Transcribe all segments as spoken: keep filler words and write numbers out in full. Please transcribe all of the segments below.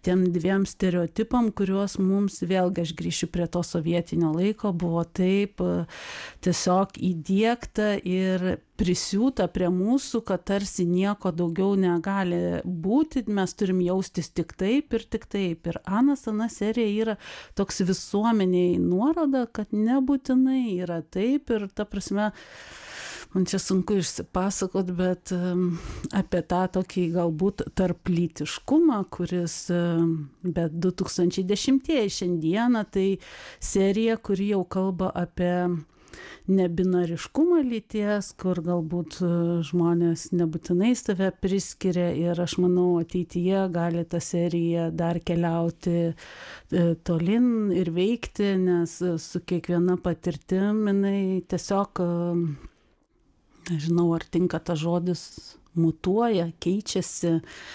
tiem dviem stereotipam, kuriuos mums, vėlgi aš grįšiu prie to sovietinio laiko, buvo taip tiesiog įdiegta ir prisiūta prie mūsų, kad tarsi nieko daugiau negali būti, mes turim jaustis tik taip ir tik taip. Ir Anas Ana serija yra toks visuomeniai nuoroda, kad nebūtinai yra taip ir ta prasme, man čia sunku išsipasakot, bet um, apie tą tokį galbūt tarplytiškumą, kuris, um, bet du tūkstančiai dešimtieji šiandieną, tai serija, kuri jau kalba apie nebinariškumą lyties, kur galbūt žmonės nebūtinai save priskiria ir aš manau ateityje gali ta serija dar keliauti tolin ir veikti, nes su kiekviena patirtim jinai tiesiog, nežinau ar tinka tas žodis, mutuoja, keičiasi.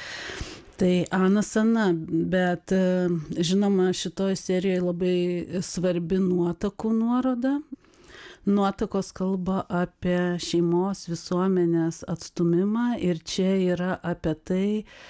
Tai Anas Ana, bet žinoma šitoj serijoje labai svarbi nuotakų nuoroda. Nuotakos kalba apie šeimos visuomenės atstūmimą ir čia yra apie tai,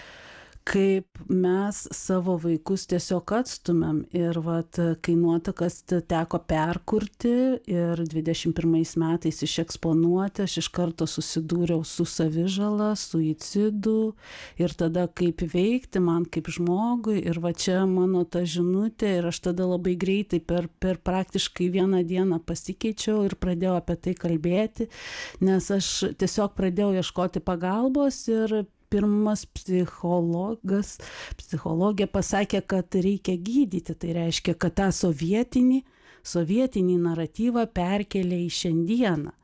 kaip mes savo vaikus tiesiog atstumiam. Ir vat, kai nuotakas teko perkurti ir dvidešimt pirmais metais išeksponuoti, aš iš karto susidūriau su savižala, suicidu ir tada kaip veikti man kaip žmogui. Ir va čia mano ta žinutė ir aš tada labai greitai per, per praktiškai vieną dieną pasikeičiau ir pradėjau apie tai kalbėti, nes aš tiesiog pradėjau ieškoti pagalbos ir pirmas psichologas, psichologė pasakė, kad reikia gydyti. Tai reiškia, kad tą sovietinį, sovietinį naratyvą perkelia į šiandieną.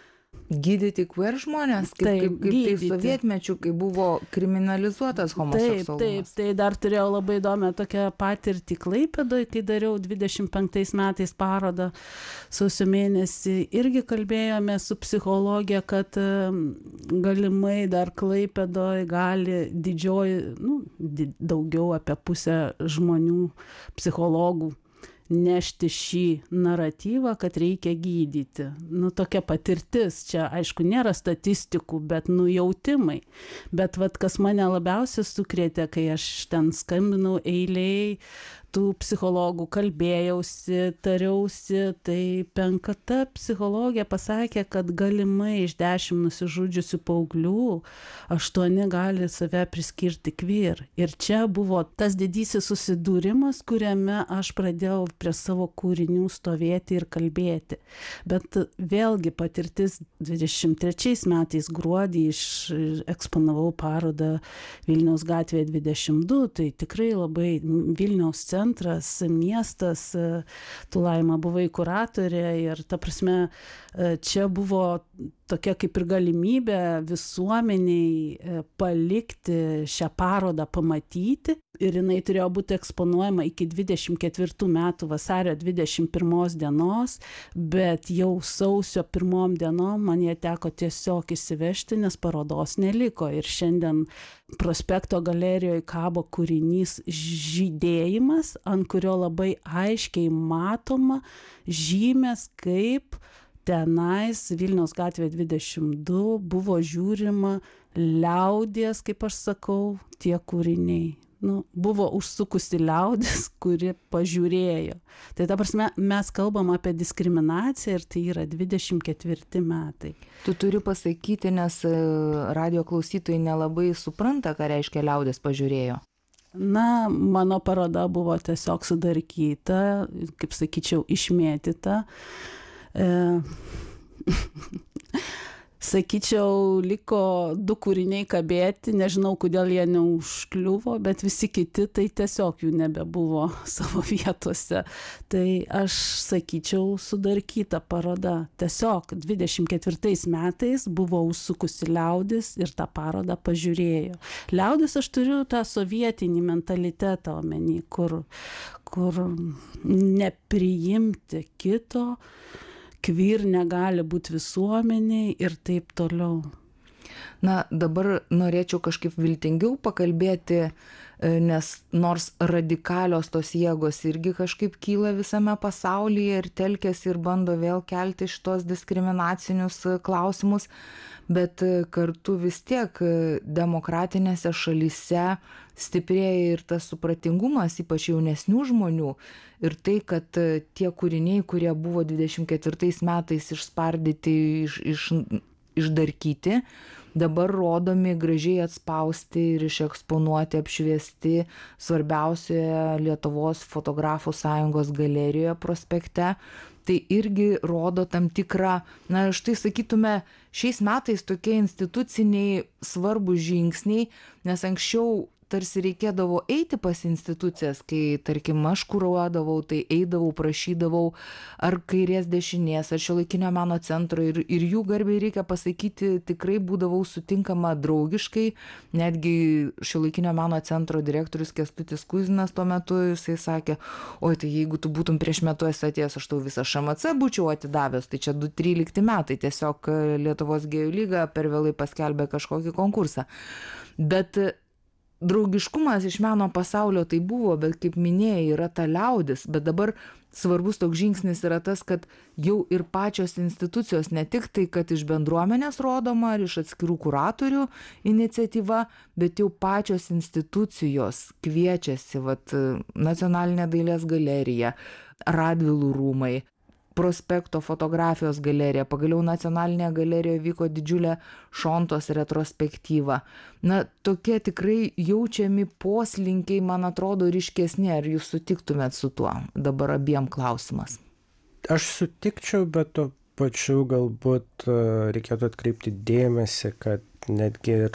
Gydyti queer žmonės, kaip, taip, kaip, kaip tai sovietmečių, kai buvo kriminalizuotas homoseksualumas. Taip, taip, tai dar turėjau labai įdomią tokią patirtį Klaipėdoje, kai dariau dvidešimt penktais metais parodą sausio mėnesį. Irgi kalbėjome su psichologija, kad galimai dar Klaipėdoje gali didžioji, nu, daugiau apie pusę žmonių, psichologų, nešti šį naratyvą, kad reikia gydyti. Nu, tokia patirtis, čia aišku nėra statistikų, bet nujautimai. Bet vat, kas mane labiausiai sukrėtė, kai aš ten skambinau eiliai, tų psichologų kalbėjausi, tariausi, tai penkta psichologė pasakė, kad galimai iš dešimt nusižudžiusių paauglių aštuoni gali save priskirti queer. Ir čia buvo tas didysis susidūrimas, kuriame aš pradėjau prie savo kūrinių stovėti ir kalbėti. Bet vėlgi patirtis dvidešimt trečiais metais gruodį iš eksponavau parodą Vilniaus gatvėje dvidešimt du, tai tikrai labai Vilniaus centras, centras, miestas, tu Laima buvai kuratorė ir ta prasme čia buvo tokia kaip ir galimybė visuomeniai palikti šią parodą, pamatyti ir jinai turėjo būti eksponuojama iki dvidešimt ketvirtų metų vasario dvidešimt pirmos dienos, bet jau sausio pirmom dienom man ją teko tiesiog įsivežti, nes parodos neliko ir šiandien Prospekto galerijoje kabo kūrinys Žydėjimas, ant kurio labai aiškiai matoma žymės, kaip tenais Vilniaus gatvėje dvidešimt du buvo žiūrima liaudies, kaip aš sakau, tie kūriniai. Nu, buvo užsukusi liaudis, kuri pažiūrėjo. Tai ta prasme, mes kalbam apie diskriminaciją ir tai yra dvidešimt ketvirti metai. Tu turi pasakyti, nes radijo klausytojai nelabai supranta, ką reiškia liaudis pažiūrėjo. Na, mano paroda buvo tiesiog sudarkyta, kaip sakyčiau, išmėtyta. E... Sakyčiau, liko du kūriniai kabėti, nežinau, kodėl jie neužkliuvo, bet visi kiti tai tiesiog jų nebebuvo savo vietose. Tai aš sakyčiau, sudarkyta paroda. Tiesiog dvidešimt ketvirtais metais buvo užsukusi liaudis ir tą parodą pažiūrėjo. Liaudis aš turiu tą sovietinį mentalitetą omeny, kur, kur nepriimti kito, queer negali būti visuomeniai ir taip toliau. Na, dabar norėčiau kažkaip viltingiau pakalbėti. nes nors radikalios tos jėgos irgi kažkaip kyla visame pasaulyje ir telkiasi ir bando vėl kelti šitos diskriminacinius klausimus, bet kartu vis tiek demokratinėse šalyse stiprėja ir tas supratingumas, ypač jaunesnių žmonių, ir tai, kad tie kūriniai, kurie buvo dvidešimt ketvirtais metais išspardyti, iš, iš, išdarkyti, dabar rodomi, gražiai atspausti ir išeksponuoti, apšviesti svarbiausioje Lietuvos fotografų sąjungos galerijoje prospekte. Tai irgi rodo tam tikrą, na štai sakytume, šiais metais tokie instituciniai svarbūs žingsniai, nes anksčiau tarsi reikėdavo eiti pas institucijas, kai, tarkim, aš kuruodavau, tai eidavau, prašydavau ar kairės dešinės, ar šiuolaikinio meno centro ir, ir jų garbei reikia pasakyti, tikrai būdavau sutinkama draugiškai, netgi šiuolaikinio meno centro direktorius Kęstutis Kuizinas tuo metu, jisai sakė, oi, tai jeigu tu būtum prieš metus atėjęs, aš tau visą Š M C būčiau atidavęs, tai čia du trylikti metai, tiesiog Lietuvos gėjų lyga per vėlai paskelbė kažkokį konkursą. Bet draugiškumas iš meno pasaulio tai buvo, bet kaip minėjai, yra ta liaudis, bet dabar svarbus toks žingsnis yra tas, kad jau ir pačios institucijos, ne tik tai, kad iš bendruomenės rodoma ar iš atskirų kuratorių iniciatyva, bet jau pačios institucijos kviečiasi, vat, Nacionalinė dailės galerija, Radvilų rūmai, Prospekto fotografijos galerija, pagaliau Nacionalinėje galerijoje vyko didžiulė Šontos retrospektyva. Na, tokie tikrai jaučiami poslinkiai, man atrodo, ryškesni. Ar jūs sutiktumėt su tuo? Dabar abiem klausimas. Aš sutikčiau, bet tuo pačiu galbūt reikėtų atkreipti dėmesį, kad netgi ir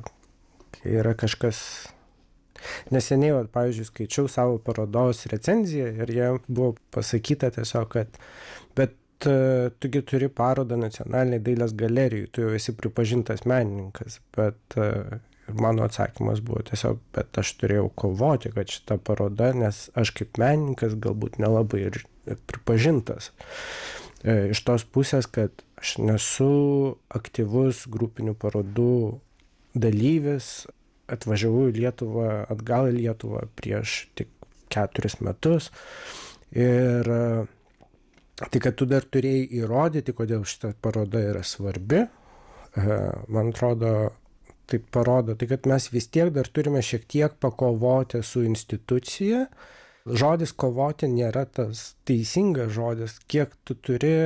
kai yra kažkas... Neseniai, vat, pavyzdžiui, skaičiau savo parodos recenziją ir jie buvo pasakyta tiesiog, kad bet uh, tugi turi parodą Nacionalinėje dailės galerijoje, tu jau esi pripažintas menininkas, bet uh, mano atsakymas buvo tiesiog, bet aš turėjau kovoti, kad šita paroda, nes aš kaip menininkas galbūt nelabai ir pripažintas. Uh, iš tos pusės, kad aš nesu aktyvus grupinių parodų dalyvis, atvažiavau į Lietuvą, atgal į Lietuvą prieš tik keturis metus ir tai, kad tu dar turėjai įrodyti, kodėl šita paroda yra svarbi, man atrodo, tai parodo, tai kad mes vis tiek dar turime šiek tiek pakovoti su institucija. Žodis kovoti nėra tas teisingas žodis, kiek tu turi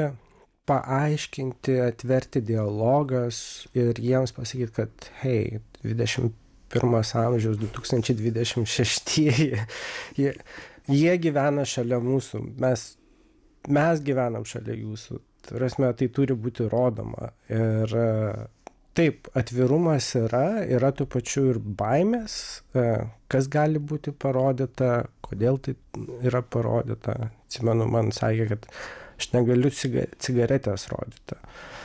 paaiškinti, atverti dialogas ir jiems pasakyti, kad hei, dvidešimt pirmas amžiaus, du tūkstančiai dvidešimt šeštieji, jie, jie gyvena šalia mūsų, mes, mes gyvenam šalia jūsų, prasme, tai turi būti rodoma. Ir taip, atvirumas yra, yra tų pačių ir baimės, kas gali būti parodyta, kodėl tai yra parodyta. Atsimenu, man sakė, kad aš negaliu cigaretės rodyti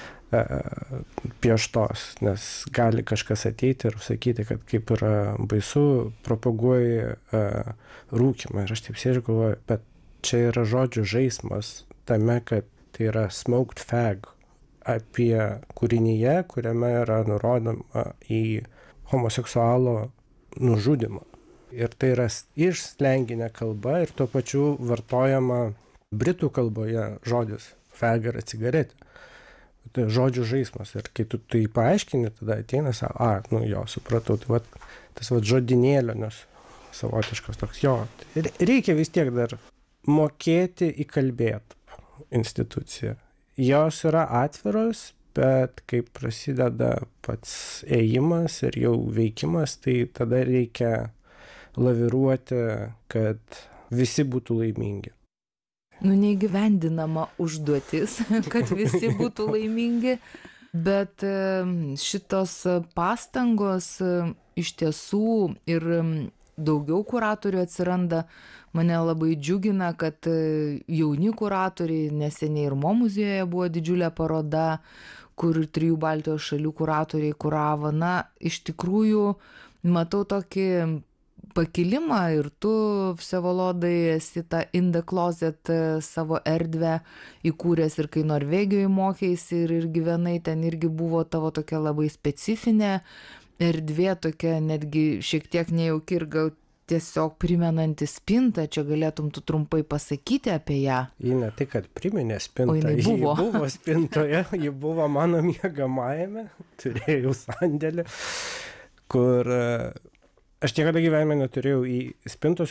pieštos, nes gali kažkas ateiti ir sakyti, kad kaip yra baisu, propaguoji uh, rūkymą. Ir aš taip sėdžiu galvoju, bet čia yra žodžių žaismas tame, kad tai yra smoked fag apie kūrinyje, kuriame yra nurodoma į homoseksualo nužudymą. Ir tai yra iš slenginė kalba ir tuo pačiu vartojama britų kalboje žodis fag yra cigaretė. Tai žodžių žaismas ir kai tu tai paaiškini, tada ateina savo, a, nu jo, supratau, tai vat, tas vat žodinėlio, nes savotiškas toks, jo, tai reikia vis tiek dar mokėti įkalbėti instituciją. Jos yra atviros, bet kai prasideda pats ėjimas ir jau veikimas, tai tada reikia laviruoti, kad visi būtų laimingi. Nu, neįgyvendinama užduotis, kad visi būtų laimingi, bet šitos pastangos iš tiesų ir daugiau kuratorių atsiranda. Mane labai džiugina, kad jauni kuratoriai, neseniai ir Mo muziejuje buvo didžiulė paroda, kur trijų Baltijos šalių kuratoriai kuravo. Na, iš tikrųjų, matau tokį pakilimą ir tu, Vsevolodai, esi tą In the Closet savo erdvę įkūręs ir kai Norvegijoje mokėsi ir, ir gyvenai, ten irgi buvo tavo tokia labai specifinė erdvė, tokia netgi šiek tiek nejauki ir gal tiesiog primenanti spintą, čia galėtum tu trumpai pasakyti apie ją. Ji ne tai, kad priminė spintą, O jinai buvo. ji buvo spintoje, ji buvo mano miegamajame, turėjau sandėlį, kur aš niekada gyvenime neturėjau į spintos,